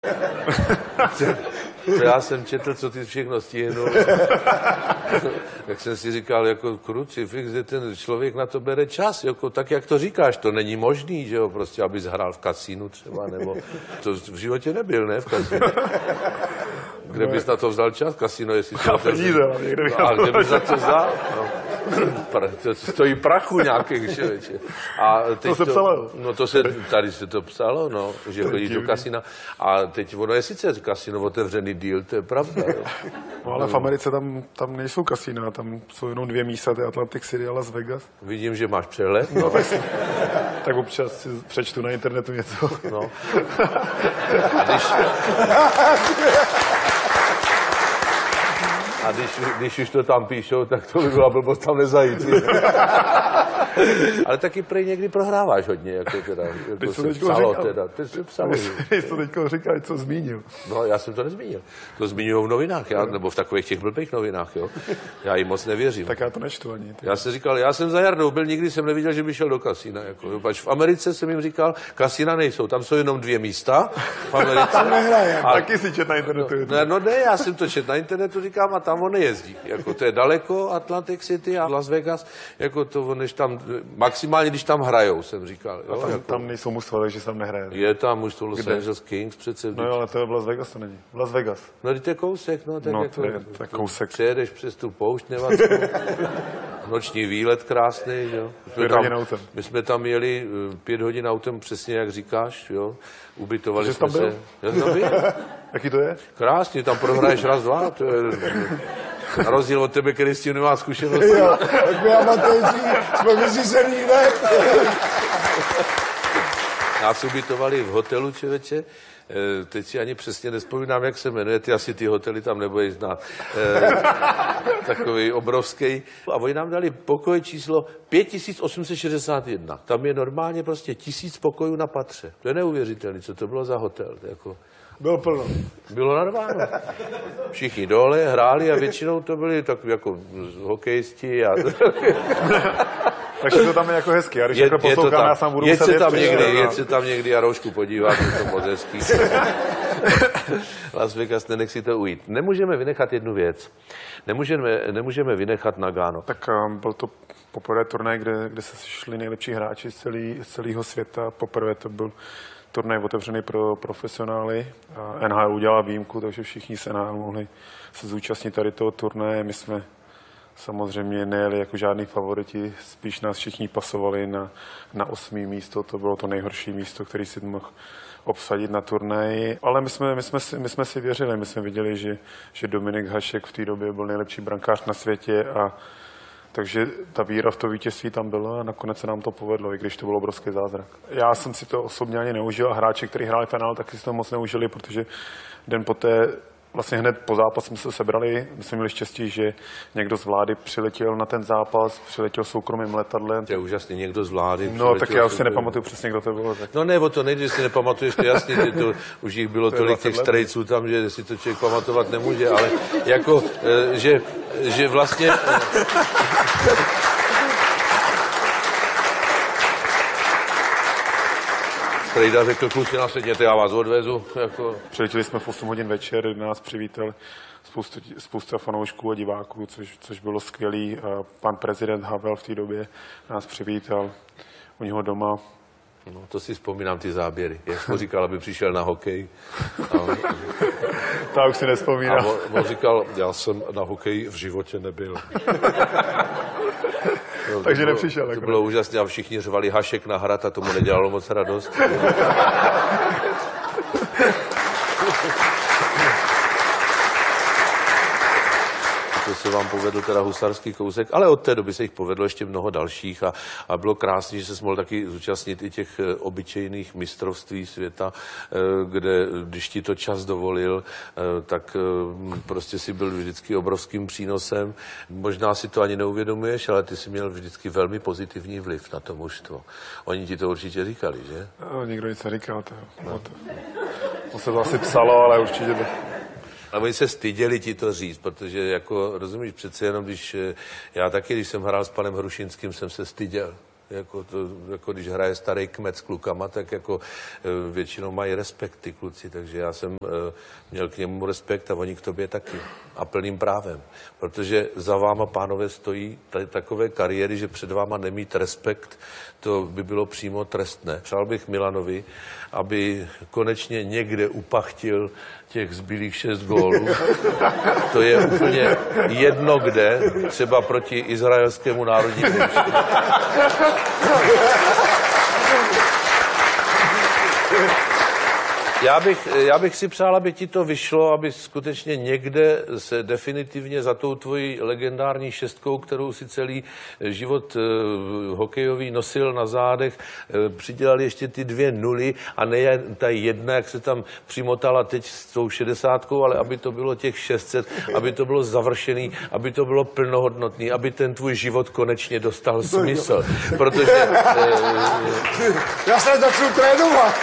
Co já jsem četl, co ty všechno stihnu. Tak jsem si říkal, jako krucifix, že ten člověk na to bere čas, jako, tak jak to říkáš, to není možný, že jo, prostě, abys hrál v kasínu třeba, nebo to v životě nebyl, ne, v kasínu. Kde bys na to vzal čas, kasino, jestli to... A kde bys na to vzal? No. To stojí prachu nějakých, člověče. A teď to se psalo. No tady se to psalo, no, že chodí do kasina. A teď ono je sice kasino otevřený díl, to je pravda. Jo. No ale v Americe tam nejsou kasína, tam jsou jenom 2 místa, to je Atlantic City a Las Vegas. Vidím, že máš přehled. No, tak občas si přečtu na internetu něco. No. A když už to tam píšou, tak to by byla blbost tam nezajít. Ale taky prej někdy prohráváš hodně, jako teda. Jako se psalo teda. Ty jsi psalo. Ty jsi to teďko říkal, co zmínil. No, já jsem to nezmínil. To zmiňují v novinách, nebo v takových těch blbých novinách, jo. Já jim moc nevěřím. Tak já to nečtu ani. Já jsem říkal, já jsem za Jarnou byl, nikdy jsem neviděl, že by šel do kasína. Jako. Pač v Americe jsem jim říkal, kasína nejsou, tam jsou jenom 2 místa. V Americe. Tam nehraje. Taky si čet na internetu. No ne, já jsem to čet na internetu, říkám, a tam on nejezdí. Jako to je daleko, Atlantic City a Las Vegas, jako to, než tam, maximálně, když tam hrajou, jsem říkal. Jo, tam nejsou mužstva, takže se tam nehraje. Je tam mužstvo Los Angeles Kings přece. No jo, ale to je v Las Vegas, to není. V Las Vegas. No, to je kousek, no, tak no, jako, to je kousek. Přejedeš přes tu poušť Nevackou. Noční výlet krásný, jo. My jsme tam jeli 5 hodin autem, přesně jak říkáš, jo. Ubytovali jsme se. Já jsem tam byl. Jaký to je? Krásně, tam prohraješ raz, dva, to je... Na rozdíl od tebe, který s tím nemá zkušenost. Jo, tak my amatéři jsme vyřízený, ne? Nás ubytovali v hotelu, člověče. Teď si ani přesně nespomínám, jak se jmenuje, ty asi ty hotely tam nebudeš znát. Takový obrovský. A oni nám dali pokoj číslo 5861. Tam je normálně prostě 1000 pokojů na patře. To je neuvěřitelné, co to bylo za hotel. Jako... Bylo plno. Bylo narváno. Všichni dole hráli a většinou to byli takový jako hokejisti. A... Takže to tam je jako hezký. A když jako poslouchám, já sám budu muset Jeď se tam někdy a roušku podívat, je to moc hezký. Las Vegas, nenech si to ujít. Nemůžeme vynechat jednu věc. Nemůžeme vynechat Nagano. Tak byl to poprvé turnaj, kde se sešli nejlepší hráči z celého světa. Poprvé to byl turnaj otevřený pro profesionály. NHL udělala výjimku, takže všichni se mohli se zúčastnit tady toho turnaje. My jsme samozřejmě nejeli jako žádný favoriti, spíš nás všichni pasovali na 8. místo. To bylo to nejhorší místo, který si mohl obsadit na turnaji. Ale my jsme si věřili, my jsme viděli, že Dominik Hašek v té době byl nejlepší brankář na světě a takže ta víra v to vítězství tam byla a nakonec se nám to povedlo, i když to byl obrovský zázrak. Já jsem si to osobně ani neužil a hráči, kteří hráli finál, taky si to moc neužili, protože den poté, vlastně hned po zápasu jsme se sebrali. My jsme měli štěstí, že někdo z vlády přiletěl na ten zápas, přiletěl soukromým letadlem. To je úžasný, někdo z vlády. No, tak já už si nepamatuju přesně, kdo to bylo. Tak. No ne, o to nejde, že si nepamatuješ, to jasně, to, už jich bylo tolik těch strejců tam, že si to člověk pamatovat nemůže, ale jako, že vlastně... Strejda řekl, kluci, nasedněte, já vás odvezu. Jako... Přiletěli jsme v 8 hodin večer, kde nás přivítal spousta fanoušků a diváků, což bylo skvělý. Pan prezident Havel v té době nás přivítal u něho doma. No, to si vzpomínám, ty záběry. Jak jsem říkal, aby přišel na hokej. To už si nespomínám. A on říkal, já jsem na hokej v životě nebyl. No, takže nepřišel. To bylo úžasné a všichni řvali Hašek na hrad a tomu nedělalo moc radost. To se vám povedl teda husarský kousek, ale od té doby se jich povedlo ještě mnoho dalších a bylo krásné, že se mohl taky zúčastnit i těch obyčejných mistrovství světa, kde, když ti to čas dovolil, tak prostě si byl vždycky obrovským přínosem. Možná si to ani neuvědomuješ, ale ty si měl vždycky velmi pozitivní vliv na to mužstvo. Oni ti to určitě říkali, že? No, nikdo nic neříkal. To se to asi psalo, ale určitě to... Ale oni se styděli ti to říct, protože jako, rozumíš, přece jenom, když já taky, když jsem hrál s panem Hrušinským, jsem se styděl. Jako když hraje starý kmet s klukama, tak jako většinou mají respekt ty kluci, takže já jsem měl k němu respekt a oni k tobě taky. A plným právem. Protože za váma, pánové, stojí takové kariéry, že před váma nemít respekt, to by bylo přímo trestné. Přál bych Milanovi, aby konečně někde upachtil těch zbylých 6 gólů. To je úplně jedno kde, třeba proti izraelskému národnímu. Já bych si přál, aby ti to vyšlo, aby skutečně někde se definitivně za tou tvojí legendární 6, kterou si celý život hokejový nosil na zádech, přidělali ještě ty 2 nuly a ne ta 1, jak se tam přimotala teď s tou 60, ale aby to bylo těch 600, aby to bylo završený, aby to bylo plnohodnotný, aby ten tvůj život konečně dostal smysl. Protože... Já jsem začal trénovat.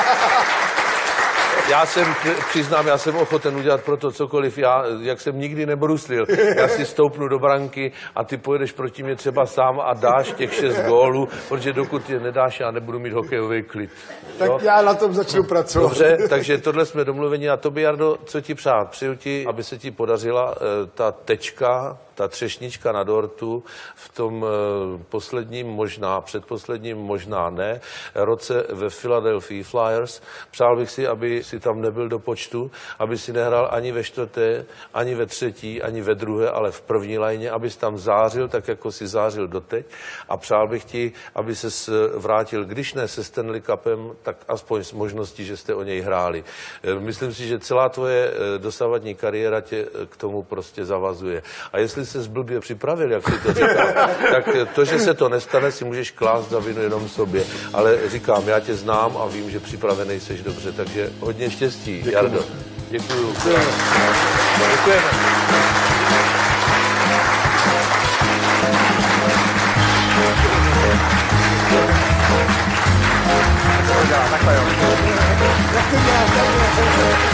Já jsem ochoten udělat pro to cokoliv. Já, jak jsem nikdy nebruslil, já si stoupnu do branky a ty pojedeš proti mě třeba sám a dáš těch 6 gólů, protože dokud je nedáš, já nebudu mít hokejový klid. Tak jo? Já na tom začnu pracovat. Dobře, takže tohle jsme domluveni. A tobě, Jardo, co ti přát? Přeju ti, aby se ti podařila ta tečka, ta třešnička na dortu v tom posledním možná, předposledním možná ne, roce ve Philadelphia Flyers. Přál bych si, aby si tam nebyl do počtu, aby si nehrál ani ve 4., ani ve 3., ani ve 2., ale v první lajně, abys tam zářil, tak jako si zářil doteď. A přál bych ti, aby ses vrátil, když ne se Stanley Cupem, tak aspoň s možností, že jste o něj hráli. Myslím si, že celá tvoje dosavadní kariéra tě k tomu prostě zavazuje. A jestli se zblbě připravil, jak si to říká, tak to, že se to nestane, si můžeš klást za vinu jenom sobě. Ale říkám, já tě znám a vím, že připravený seš dobře, takže hodně štěstí, děkuji. Jardo. Děkuju. Děkujeme. Takhle jo. Jak to děláš?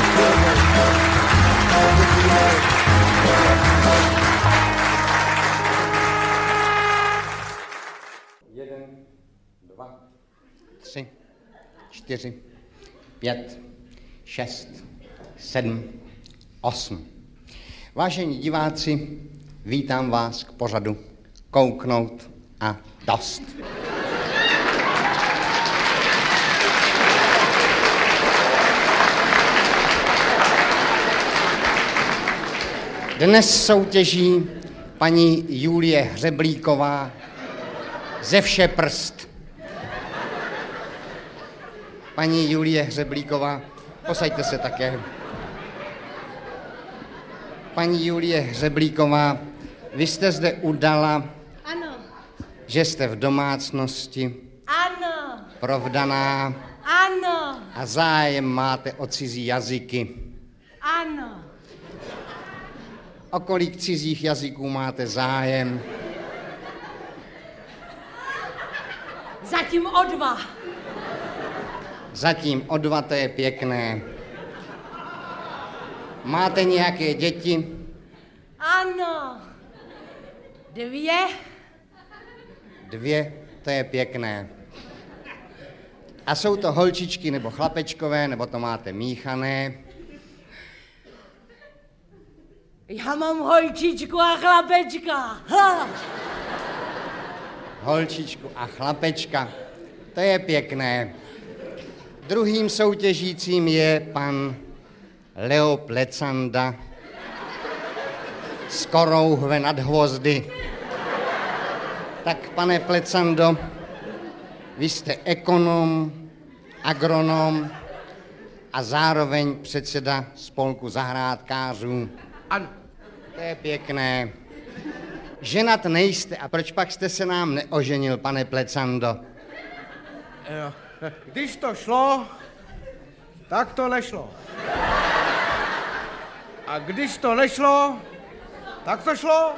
Jeden, 2, 3, 4, 5, 6, 7, 8. Vážení diváci, vítám vás k pořadu Kouknout a dost. Dnes soutěží paní Julie Hřeblíková ze Všeprst. Paní Julie Hřeblíková, posaďte se také. Paní Julie Hřeblíková, vy jste zde udala, Ano. že jste v domácnosti, Ano. provdaná Ano. a zájem máte o cizí jazyky. Ano. O kolik cizích jazyků máte zájem? Zatím o 2. Zatím o 2, to je pěkné. Máte nějaké děti? Ano. 2. 2, to je pěkné. A jsou to holčičky nebo chlapečkové, nebo to máte míchané? Já mám holčičku a chlapečka. Ha! Holčičku a chlapečka, to je pěkné. Druhým soutěžícím je pan Leo Plecanda z Korouhve nad Hvozdy. Tak, pane Plecando, vy jste ekonom, agronom a zároveň předseda spolku zahrádkářů. Ano. To je pěkné. Ženat nejste, a proč pak jste se nám neoženil, pane Plecando? Když to šlo, tak to nešlo. A když to nešlo, tak to šlo.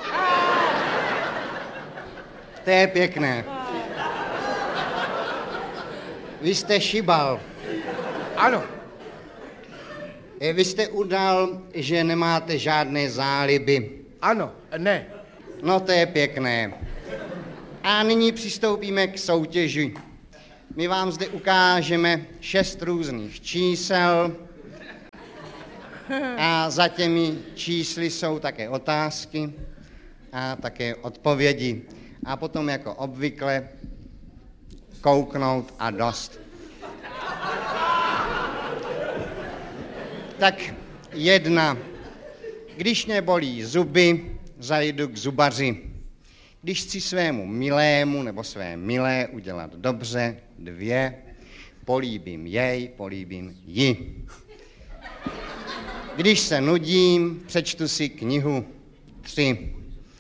To je pěkné. Vy jste šibal. Ano. Vy jste udal, že nemáte žádné záliby. Ano. Ne. No to je pěkné. A nyní přistoupíme k soutěži. My vám zde ukážeme 6 různých čísel a za těmi čísly jsou také otázky a také odpovědi. A potom jako obvykle kouknout a dost. Tak 1. Když mě bolí zuby, zajdu k zubaři. Když chci svému milému nebo své milé udělat dobře, 2. Políbím jej, políbím ji. Když se nudím, přečtu si knihu, 3.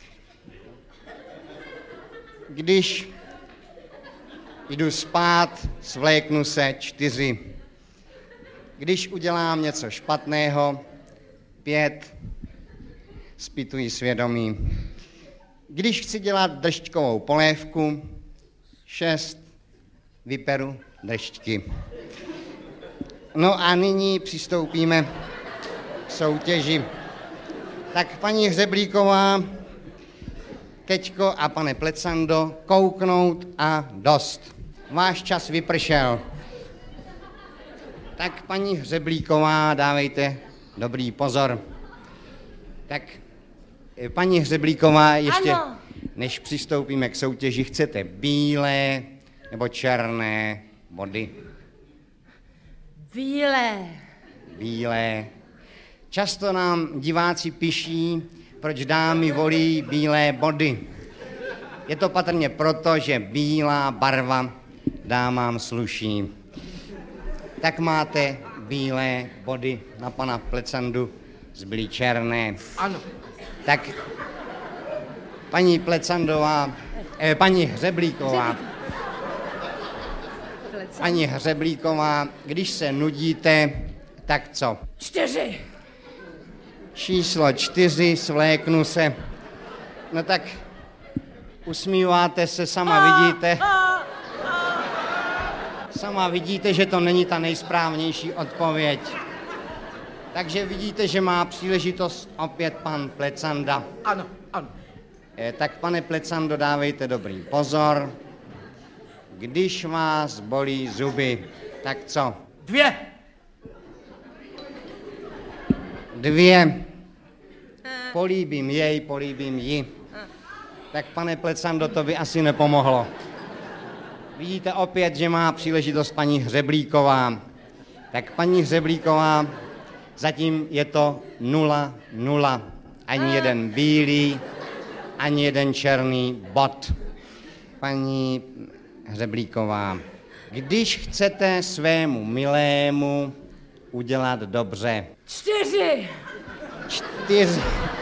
Když jdu spát, svléknu se, 4. Když udělám něco špatného, 5. Zpytuji svědomí. Když chci dělat držďkovou polévku, 6. Vyperu držďky. No a nyní přistoupíme k soutěži. Tak paní Hřeblíková, Keťko a pane Plecando, kouknout a dost. Váš čas vypršel. Tak paní Hřeblíková, dávejte dobrý pozor. Tak paní Hřeblíková, ještě ano. Než přistoupíme k soutěži, chcete bílé nebo černé body? Bílé. Bílé. Často nám diváci píší, proč dámy volí bílé body. Je to patrně proto, že bílá barva dámám sluší. Tak máte bílé body, na pana Plecandu zbyly černé. Ano. Tak paní Plecandová, paní Hřeblíková, paní Hřeblíková, když se nudíte, tak co? 4. Číslo 4, svléknu se. No tak usmíváte se, sama vidíte. Sama vidíte, že to není ta nejsprávnější odpověď. Takže vidíte, že má příležitost opět pan Plecanda. Ano, ano. Tak pane Plecando, dávejte dobrý pozor. Když vás bolí zuby, tak co? 2. 2. Políbím jej, políbím ji. Tak pane Plecando, to by asi nepomohlo. Vidíte opět, že má příležitost paní Hřeblíková. Tak paní Hřeblíková, zatím je to 0-0. Ani jeden bílý, ani jeden černý bod. Paní Hřeblíková, když chcete svému milému udělat dobře. 4. 4.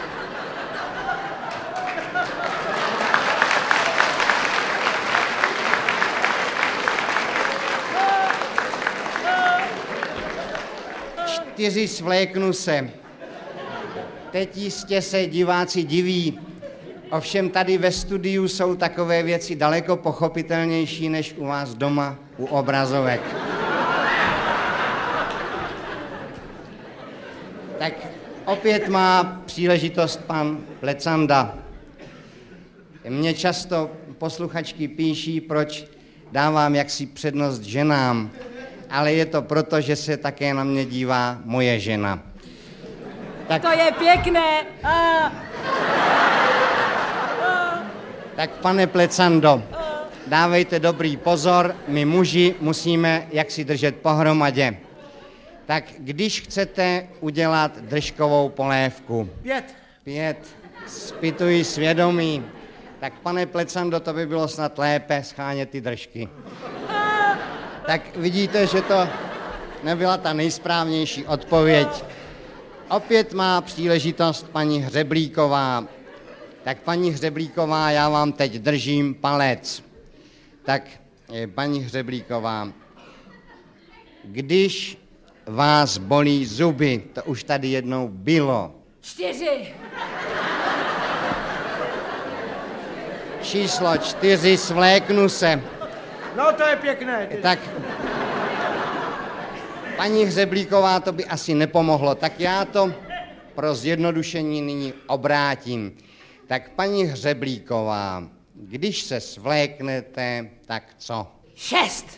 Svléknu se. Teď jistě se diváci diví. Ovšem tady ve studiu jsou takové věci daleko pochopitelnější než u vás doma u obrazovek. Tak opět má příležitost pan Plecanda. Mně často posluchačky píší, proč dávám jaksi přednost ženám, ale je to proto, že se také na mě dívá moje žena. Tak, To je pěkné. tak pane Plecando, dávejte dobrý pozor, my muži musíme jaksi držet pohromadě. Tak když chcete udělat držkovou polévku. 5. 5. Zpytuji svědomí. Tak pane Plecando, to by bylo snad lépe schánět ty držky. Tak vidíte, že to nebyla ta nejsprávnější odpověď. Opět má příležitost paní Hřeblíková. Tak paní Hřeblíková, já vám teď držím palec. Tak paní Hřeblíková, když vás bolí zuby, to už tady jednou bylo. 4. Číslo 4, svléknu se. No to je pěkné. Tak paní Hřeblíková, to by asi nepomohlo, tak já to pro zjednodušení nyní obrátím. Tak paní Hřeblíková, když se svléknete, tak co? 6.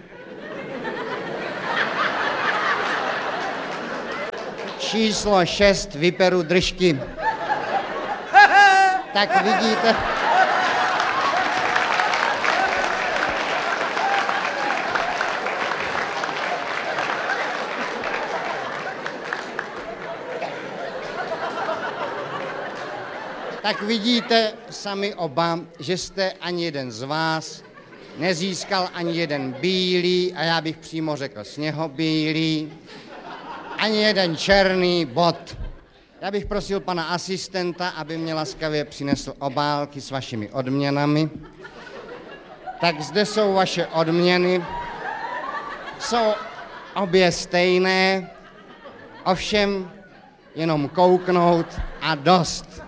Číslo 6 vyperu držky. Tak vidíte. Tak vidíte sami oba, že jste ani jeden z vás nezískal ani jeden bílý, a já bych přímo řekl sněhobílý, ani jeden černý bod. Já bych prosil pana asistenta, aby mě laskavě přinesl obálky s vašimi odměnami. Tak zde jsou vaše odměny. Jsou obě stejné, ovšem jenom kouknout a dost.